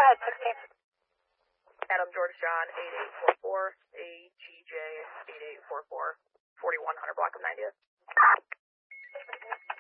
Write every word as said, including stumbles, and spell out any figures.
ahead, sixteen. Adam George John, eight eight four four, A G J, eight eight four four.